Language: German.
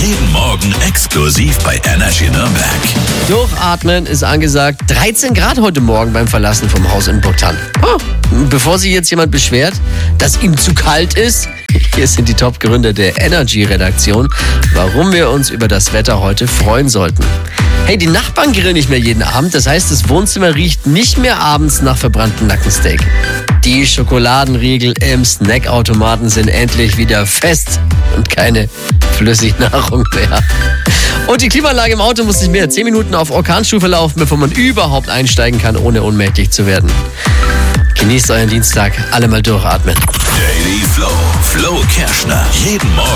Jeden Morgen exklusiv bei Energy Nürnberg. Durchatmen ist angesagt. 13 Grad heute Morgen beim Verlassen vom Haus in Burgthann. Bevor sich jetzt jemand beschwert, dass ihm zu kalt ist, hier sind die Top-Gründe der Energy-Redaktion, warum wir uns über das Wetter heute freuen sollten. Hey, die Nachbarn grillen nicht mehr jeden Abend, das heißt, das Wohnzimmer riecht nicht mehr abends nach verbranntem Nackensteak. Die Schokoladenriegel im Snackautomaten sind endlich wieder fest und keine Flüssignahrung mehr. Und die Klimaanlage im Auto muss nicht mehr 10 Minuten auf Orkanstufe laufen, bevor man überhaupt einsteigen kann, ohne ohnmächtig zu werden. Genießt euren Dienstag, alle mal durchatmen. Daily Flow, Flo Kerschner. Jeden Morgen